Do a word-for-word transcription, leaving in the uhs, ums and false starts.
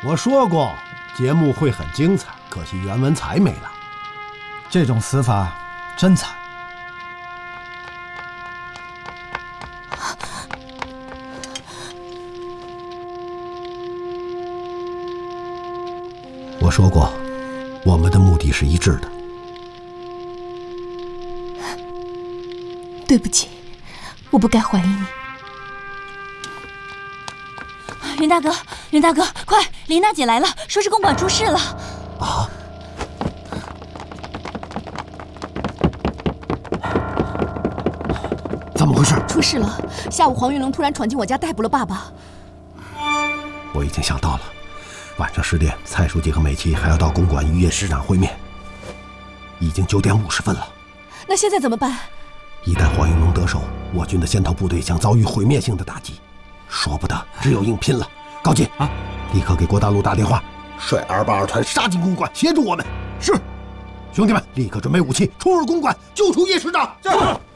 我说过，节目会很精彩，可惜袁文才没来。 这种死法真惨。 我说过，我们的目的是一致的。 对不起，我不该怀疑你。 袁大哥，袁大哥，快！琳娜姐来了，说是公馆出事了。 啊！怎么回事？ 出事了！下午黄云龙突然闯进我家，逮捕了爸爸。 我已经想到了，晚上十点，蔡书记和美琪还要到公馆与叶师长会面。已经九点五十分了。 那现在怎么办？ 一旦黄云龙得手，我军的先头部队将遭遇毁灭性的打击，说不得，只有硬拼了。高进啊，立刻给郭大路打电话，率二八二团杀进公馆，协助我们。是，兄弟们，立刻准备武器，冲入公馆，救出叶师长。是。